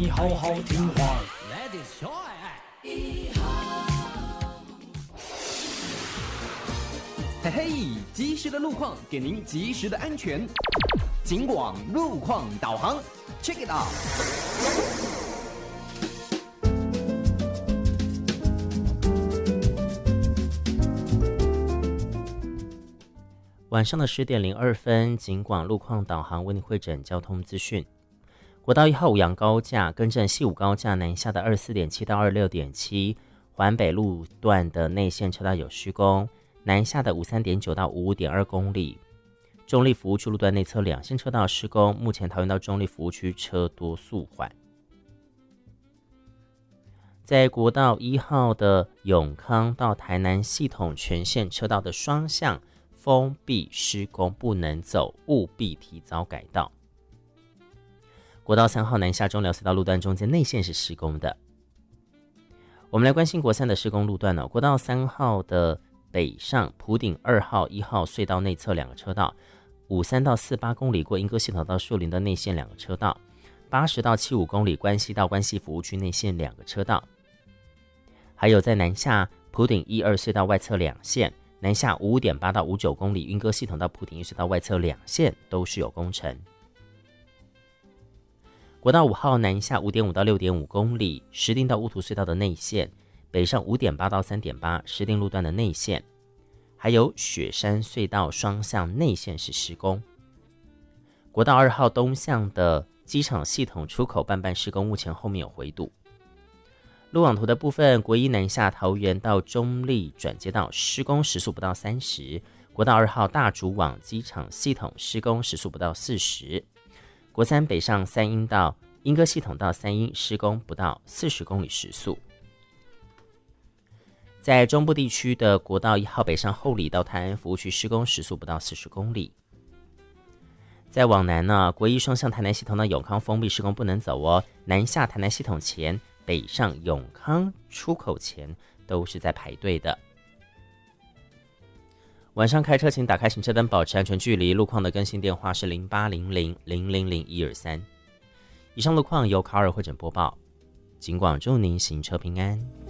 你好好听话。 嘿嘿，及时的路况给您及时的安全。警广路况导航 ，Check it out。 晚上的10点02分，警广路况导航为您汇整交通资讯。国道1号五杨高架更正西武高架南下的24.7到26.7，环北路段的内线车道有施工。南下的53.9到55.2公里，中立服务区路段内侧两线车道施工，目前桃园到中立服务区车多速缓。在国道1号的永康到台南系统全线车道的双向封闭施工，不能走，务必提早改道。国道3号南下中寮隧道路段中间内线是施工的。我们来关心国3的施工路段国道3号的北上埔顶2号、1号隧道内侧两个车道，53到48公里过莺歌系统到树林的内线两个车道，80到75公里关西到关西服务区内线两个车道，还有在南下埔顶1、2隧道外侧两线，南下55.8到59公里莺歌系统到埔顶1隧道外侧两线都是有工程。国道5号南下5.5到6.5公里石碇到乌图隧道的内线，北上5.8到3.8石碇路段的内线，还有雪山隧道双向内线是施工。国道2号东向的机场系统出口半施工，目前后面有回堵。路网图的部分，国1南下桃园到中立转接道施工时速不到30，国道2号大竹往机场系统施工时速不到40，国3北上三鶯到莺歌系统到三鶯施工不到40公里时速。在中部地区的国道1号北上后里到泰安服务区施工时速不到40公里。再往南国1双向台南系统到永康封闭施工不能走南下台南系统前北上永康出口前都是在排队的。晚上开车请打开行车灯，保持安全距离。路况的更新电话是0800000123。以上路况由卡尔汇整播报，警广祝您行车平安。